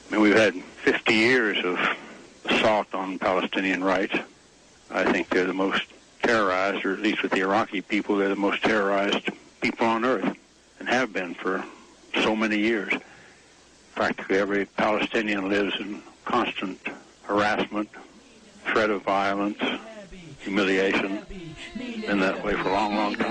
I mean, we've had 50 years of assault on Palestinian rights. I think they're the most terrorized, or at least with the Iraqi people, they're the most terrorized people on earth, and have been for so many years. Practically every Palestinian lives in constant harassment, threat of violence, humiliation, been that way for a long, long time.